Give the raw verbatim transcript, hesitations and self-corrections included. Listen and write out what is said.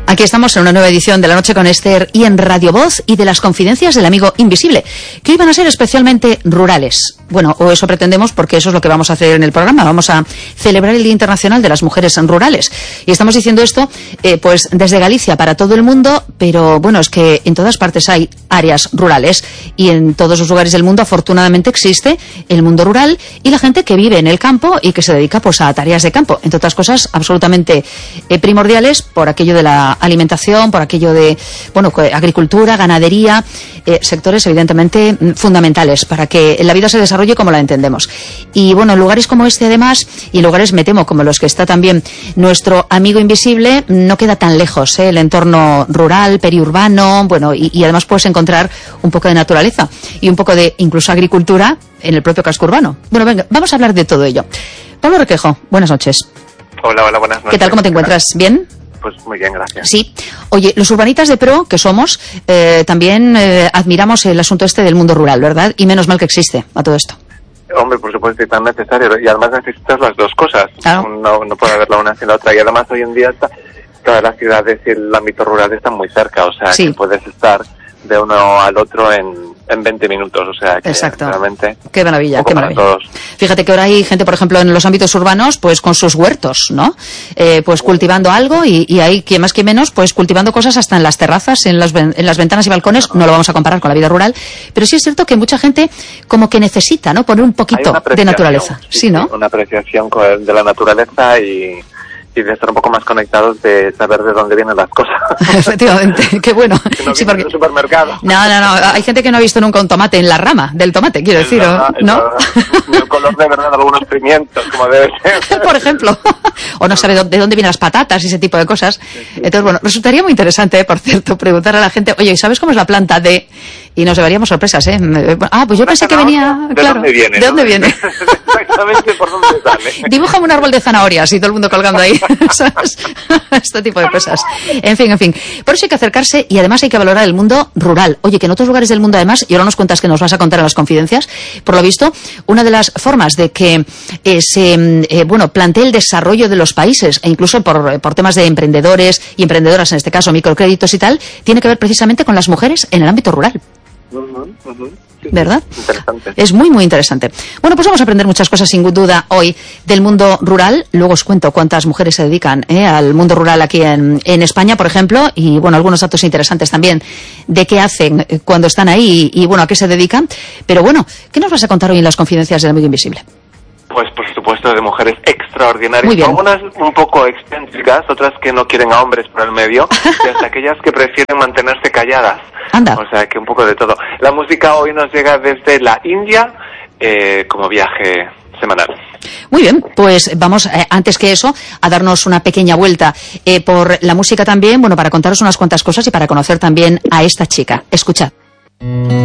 Aquí estamos en una nueva edición de La Noche con Esther y en Radio Voz y de las confidencias del amigo invisible, que hoy van a ser especialmente rurales. Bueno, o eso pretendemos, porque eso es lo que vamos a hacer en el programa. Vamos a celebrar el Día Internacional de las Mujeres Rurales. Y estamos diciendo esto, eh, pues desde Galicia para todo el mundo, pero bueno, es que en todas partes hay áreas rurales y en todos los lugares del mundo afortunadamente existe el mundo rural y la gente que vive en el campo y que se dedica pues a tareas de campo, entre otras cosas absolutamente eh, primordiales por aquello de la alimentación, por aquello de, bueno, agricultura, ganadería, eh, sectores evidentemente fundamentales para que la vida se desarrolle como la entendemos. Y bueno, en lugares como este además, y en lugares me temo como los que está también nuestro amigo invisible, no queda tan lejos, ¿eh? El entorno rural, periurbano, bueno, y, y además puedes encontrar un poco de naturaleza y un poco de incluso agricultura en el propio casco urbano. Bueno, venga, vamos a hablar de todo ello. Pablo Requejo, buenas noches. Hola, hola, buenas noches. ¿Qué tal, cómo te encuentras? ¿Bien? Pues muy bien, gracias. Sí. Oye, los urbanitas de pro, que somos, eh, también eh, admiramos el asunto este del mundo rural, ¿verdad? Y menos mal que existe a todo esto. Hombre, por supuesto, es tan necesario. Y además necesitas las dos cosas. Claro. No, no puede haber la una sin la otra. Y además hoy en día está, todas las ciudades y el ámbito rural están muy cerca. O sea, sí, que puedes estar de uno al otro en, en veinte minutos. O sea, que exacto. Realmente... Qué maravilla, qué maravilla. Todos. Fíjate que ahora hay gente, por ejemplo, en los ámbitos urbanos, pues con sus huertos, ¿no? Eh, pues cultivando algo y, y hay, quien más que menos, pues cultivando cosas hasta en las terrazas, en las, en las ventanas y balcones. No lo vamos a comparar con la vida rural, pero sí es cierto que mucha gente como que necesita, ¿no? Poner un poquito de naturaleza. Sí, sí, ¿no? Sí, una apreciación de la naturaleza y... y de estar un poco más conectados, de saber de dónde vienen las cosas. Efectivamente, qué bueno. Que no sí, porque... del supermercado. No, no, no, hay gente que no ha visto nunca un tomate en la rama del tomate, quiero decir, verdad, ¿no? El color de verdad de algunos pimientos, como debe ser. Por ejemplo. O no sabe de dónde vienen las patatas y ese tipo de cosas. Sí, sí. Entonces, bueno, resultaría muy interesante, ¿eh? Por cierto, preguntar a la gente, oye, ¿sabes cómo es la planta de...? Y nos llevaríamos sorpresas, ¿eh? Ah, pues yo Una pensé que venía... ¿De claro, dónde viene? ¿De dónde ¿no? viene? Exactamente por dónde sale. Dibújame un árbol de zanahorias y todo el mundo colgando ahí, ¿sabes? Este tipo de cosas. En fin, en fin. Por eso hay que acercarse y además hay que valorar el mundo rural. Oye, que en otros lugares del mundo además, y ahora nos cuentas que nos vas a contar en las confidencias, por lo visto, una de las formas de que eh, se, eh, bueno, plantee el desarrollo de los países, e incluso por, por temas de emprendedores y emprendedoras, en este caso microcréditos y tal, tiene que ver precisamente con las mujeres en el ámbito rural. Uh-huh, uh-huh. Sí, ¿verdad? Interesante. Es muy, muy interesante. Bueno, pues vamos a aprender muchas cosas sin duda hoy del mundo rural. Luego os cuento cuántas mujeres se dedican ¿eh? al mundo rural aquí en, en España, por ejemplo, y bueno, algunos datos interesantes también de qué hacen cuando están ahí y, y bueno, a qué se dedican. Pero bueno, ¿qué nos vas a contar hoy en las confidencias del amigo invisible? Pues por supuesto de mujeres extraordinarias, Muy bien. Algunas un poco excéntricas, otras que no quieren a hombres por el medio, y hasta aquellas que prefieren mantenerse calladas. Anda. O sea que un poco de todo. La música hoy nos llega desde la India eh, como viaje semanal. Muy bien, pues vamos, eh, antes que eso, a darnos una pequeña vuelta eh, por la música también, bueno, para contaros unas cuantas cosas y para conocer también a esta chica. Escuchad.